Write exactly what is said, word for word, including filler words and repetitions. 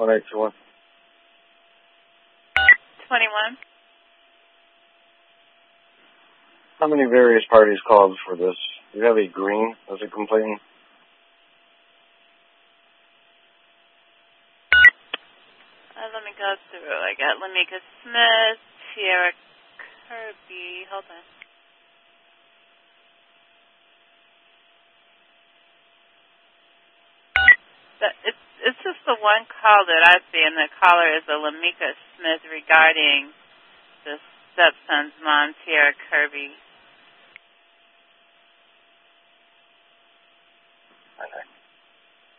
one eight two one. twenty-one. How many various parties called for this? Do you have a green as a complainant? Uh, let me go through. I got Lamika Smith, Sierra Kirby. Hold on. But it's, it's just the one call that I see, and the caller is a Lamika Smith regarding the stepson's mom, Sierra Kirby. Okay.